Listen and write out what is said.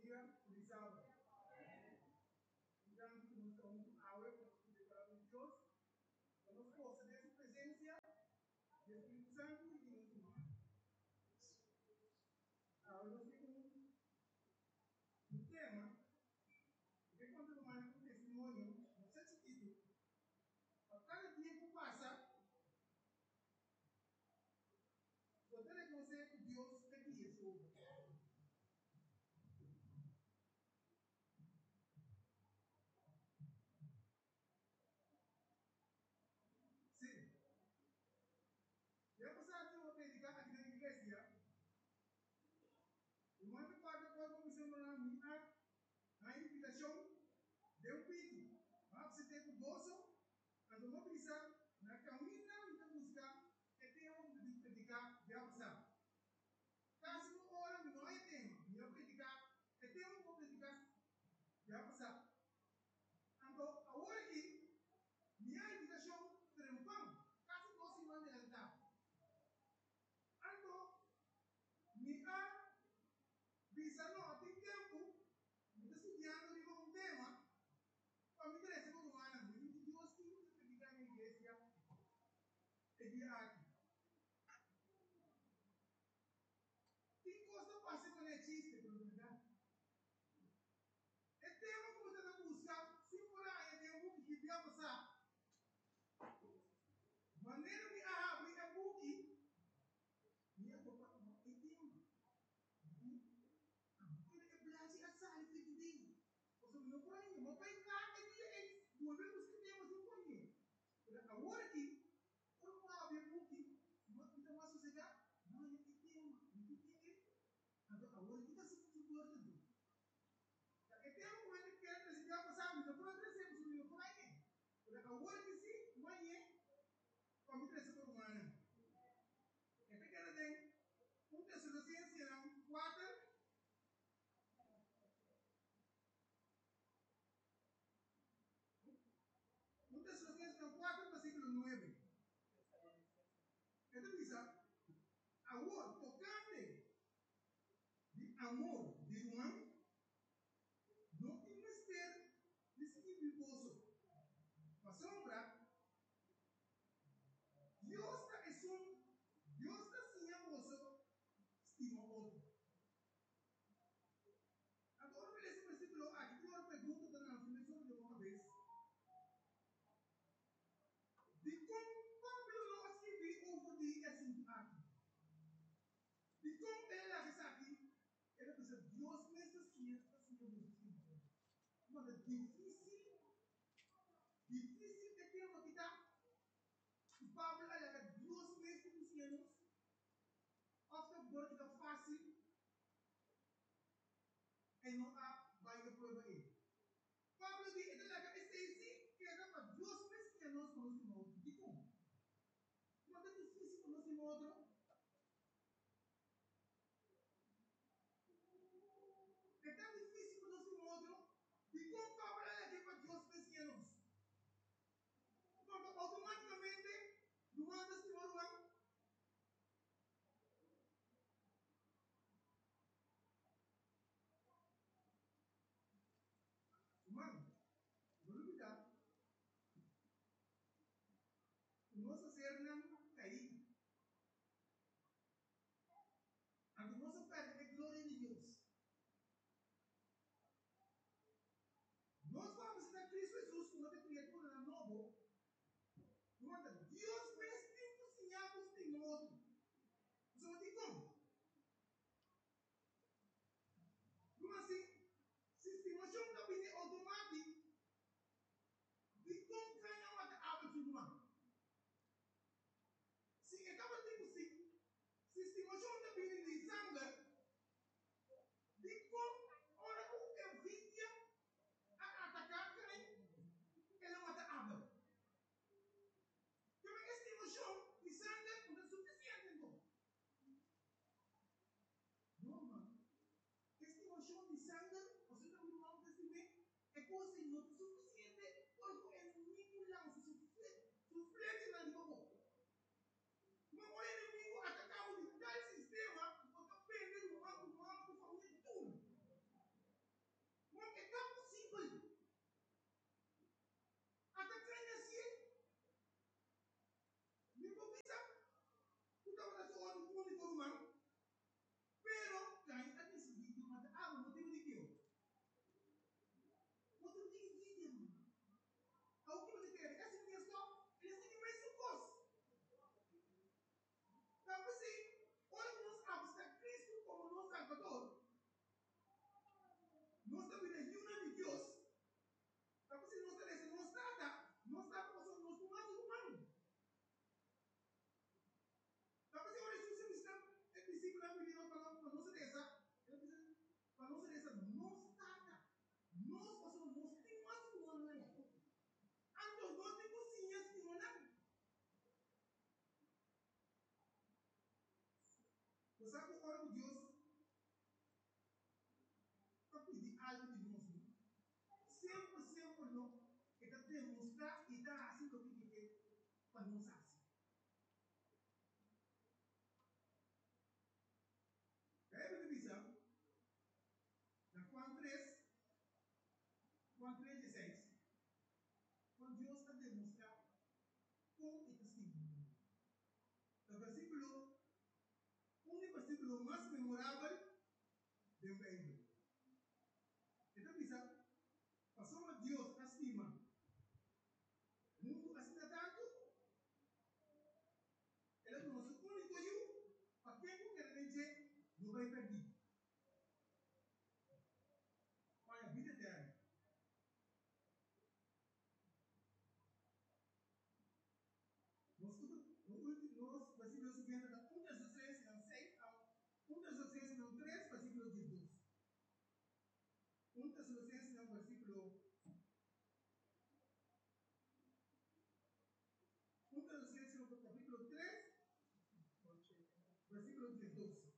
dia de sábado. Então, nós estamos a hora para declarar de Deus, para nós força dessa presença, do Espírito Santo e de muito mais. Agora, nós temos um tema, que quando nós temos um testemunho, no certo sentido, a cada dia que passa, você reconhece que Deus é que é sobre. Sim. Eu passava de uma predicar aqui na igreja. O mando para quando começamos a invitação de um pito. Mas você tem o bolso, quando não precisa, na caminho não buscar, que tem um predicar de passar. Caso não ora, não é tema, não predicar, que tem um predicar de passar. Então, agora aqui, minha invitação para um pão, caso não se mande a dar. Então, minha visa não tem tempo, me está estudando de um tema, para me interessa como humana, me Deus que eu predicar na igreja, é de aqui. Tem coisa para ser conectista, por verdade. É tema que você está buscando, se for aí, tem um book que vai passar. Maneira de abrir a book, minha copa, é tema. Ele é blase a sair de dentro. Você não pode, mas vai cá, é volvemos que temos um pouquinho. Agora aqui, quando abre a book, então a sociedade, não é que tema, agora aqui está se suportando. É tempo que ele quer receber a passagem, não pode receber o seu por aí. Agora que sim, mas é como crescer por humano. É pequena tem um Tessalonicenses 4. Um Tessalonicenses 4, versículo 9. Então diz, agora, tocante de amor de irmão, não tem mistério desse vivoso. Mas sombra, Deus está assim a moça, estima outro. Agora, esse versículo aqui, tem uma pergunta da nossa de uma vez. De como Pablo não escreveu over de assunto aqui. De como ele está aqui, ele pensa, Deus mesmo assim que eu vou escrever. Mas é difícil de ter uma vida. Pablo, ele Deus mesmo cristianos, ofta agora que está fácil, e não há vai prova aí. Pablo diz, ele é essência que é para Deus mesmo que nós conhecemos outro. De como? Mas é difícil conhecer outro. É tão difícil conhecer outro. De como Pablo é aqui para Deus mesmo que nós. Então, automaticamente, não manda se morar. Mano, vamos cuidar. O nosso ser não cair. A nossa parte é glória de Deus. Nós vamos na Cristo Jesus como uma criatura nova. Não anda. Deus mesmo cozinhamos de outro. Você não tem como. Como assim? Sistemação da vida automática. De como ganhar uma aba de uma. Se acaba de assim. Sistemação da vida de sangue. De como ora o envidia a atacar quem ela mata aba. Então esta emoção de sangue não é suficiente então. Não, mano. Esta emoção de sangue, você não me manda assim, é coisa não suficiente para o inimigo lançar suflete na língua. Mas o inimigo atacar o tal sistema, você perde o mando, família, tudo. algo que no siempre no, que está demonstrar y está haciendo lo que para nos hacer. Aí a divisão, na Juan 3, 16, quando Deus está demonstrando com o testemunho. O versículo, um versículo mais memorável da Bíblia. Então, pensa, passou Deus estima. O mundo está tanto, ele é o nosso único eu, para quem quer dizer, não vai perder. Olha, a vida eterna. Nos versículos seguintes, da 1 Tessalonicenses 6 ao 1 Tessalonicenses 3, versículo 12. 1 Tessalonicenses versículo 1 Tessalonicenses capítulo 3, versículo 12.